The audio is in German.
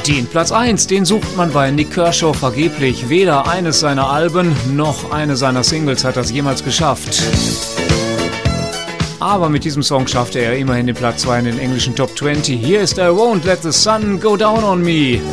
Den Platz 1, den sucht man bei Nik Kershaw vergeblich. Weder eines seiner Alben noch eine seiner Singles hat das jemals geschafft. Aber mit diesem Song schaffte er immerhin den Platz 2 in den englischen Top 20. Hier ist I Won't Let the Sun Go Down on Me.